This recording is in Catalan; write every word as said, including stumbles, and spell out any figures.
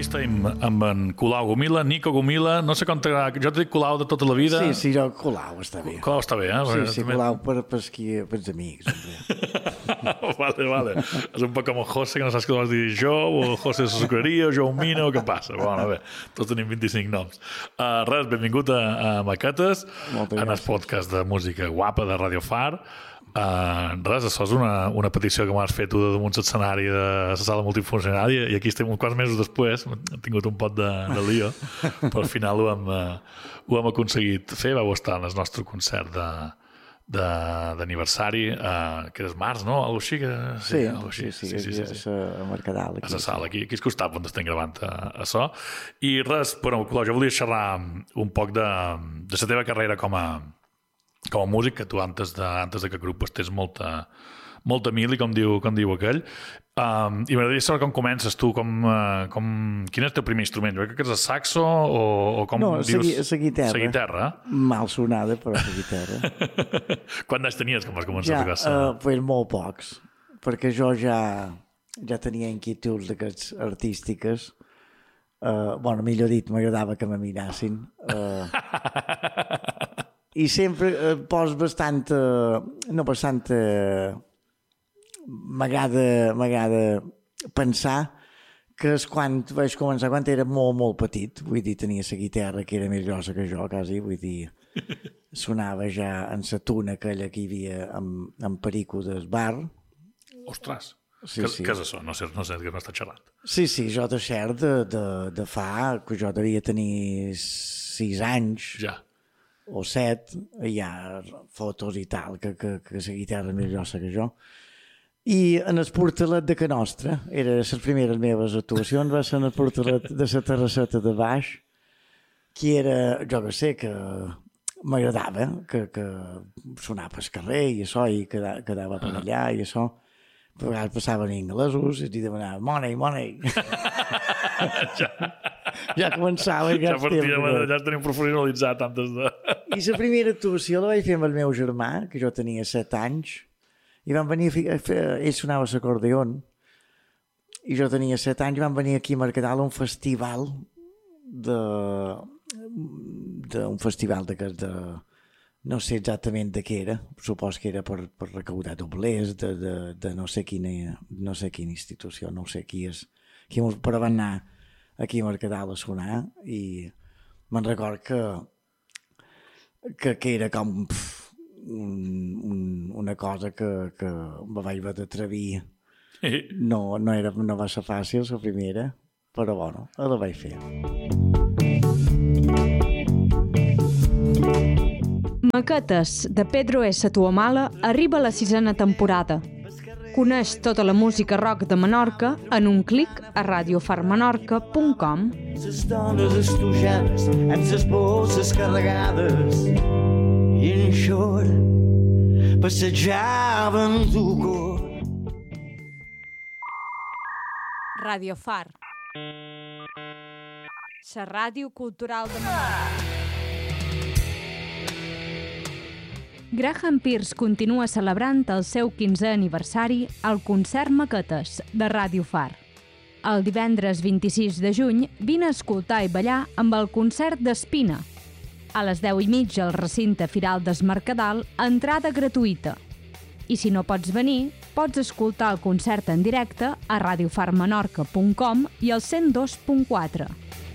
estem amb en Colau Gomila, Nico Gomila, no sé com t'agrada, jo t'he dit Colau de tota la vida. Sí, sí, jo Colau està bé. Colau està bé, eh? Sí, Perquè sí, també... Colau per, per, esqui, per els amics. vale, vale. És un poc com el José, que no saps què vols dir jo, o el José de Sucreria, o jo un Mina, o què passa? Bueno, bé, tots tenim vint-i-cinc noms. Uh, res, benvingut a, a Maquetes, en el podcast de música guapa de Radio Far. Uh, res, això és una, una petició que m'has fet tu de damunt l'escenari de la sala multifuncionària, i aquí estem uns quants mesos després, hem tingut un pot de, de lío, però al final ho hem, uh, ho hem aconseguit fer. Vau estar en el nostre concert de d'aniversari, uh, que és març, no? Algo així? Que... Sí, sí, així. sí, sí, sí, sí, sí, sí. a Mercadal. A la sala, aquí, aquí al costat on estem gravant a, a so. I res, però, jo volia xerrar un poc de, de la teva carrera com a com a músic, que tu antes de, antes de que grup pues, tens molta, molta mili, com diu, com diu aquell. Um, I m'agradaria saber com comences tu, com, uh, com, quin és el teu primer instrument? Jo crec que és el saxo o, o com no, dius? No, la guitarra. La guitarra? Mal sonada, però la guitarra. Quants anys tenies quan vas començar ja, a tocar? Ja, uh, pues molt pocs, perquè jo ja, ja tenia inquietuds d'aquests artístiques. Uh, bueno, millor dit, m'agradava que me mirassin. Uh, I sempre eh, pos bastant, eh, no bastant, eh, m'agrada, m'agrada pensar que és quan vaig començar, quan era molt, molt petit, vull dir, tenia la guitarra que era més grossa que jo, quasi, vull dir, sonava ja en la tuna aquella que hi havia amb, amb Perico del bar. Ostres! Sí, que, sí. Què és això? No sé, no sé que m'està xerrant. Sí, sí, jo de cert de, de, de fa, que jo devia tenir sis anys. Ja. O set, hi ha fotos i tal, que, que, que la guitarra és més grossa que jo. I en el portalet de Can Nostra, era les primeres meves actuacions, va ser en el portalet de la terrasseta de baix, que era, jo que sé, que m'agradava, que, que sonava pel carrer i això, i quedava, quedava per allà i això. A vegades passaven inglesos i demanaven money, money. ja. Ja començava. Ja, ja partíem, ja tenim professionalitzat antes de... I la primera actuació la vaig fer amb el meu germà, que jo tenia set anys, i van venir a fer... Ell sonava l'acordeon, i jo tenia set anys, i van venir aquí a Mercadal a un festival de... de un festival de... de no sé exactament de què era, supos que era per, per recaudar doblers de, de, de no sé quina no sé quina institució, no sé qui és, qui, però van anar aquí a Mercadal a sonar i me'n record que, que, que era com pff, un, un, una cosa que, que me vaig haver d'atrevir. No, no, era, no va ser fàcil la primera, però bueno, la vaig fer. Maquetes de Pedro S. Tuamala arriba a la sisena temporada. Coneix tota la música rock de Menorca en un clic a radio far menorca punt com. Les dones estujades amb les bosses carregades i en xor passejaven du cor. Radio Far. La ràdio cultural de Menorca. Graham Pierce continua celebrant el seu quinzè aniversari al concert Maquetes de Radio Far. El divendres vint-i-sis de juny vine a escoltar i ballar amb el concert d'Espina. A les deu i mitja al recinte Firal des Mercadal, entrada gratuïta. I si no pots venir, pots escoltar el concert en directe a radio far menorca punt com i al cent dos punt quatre.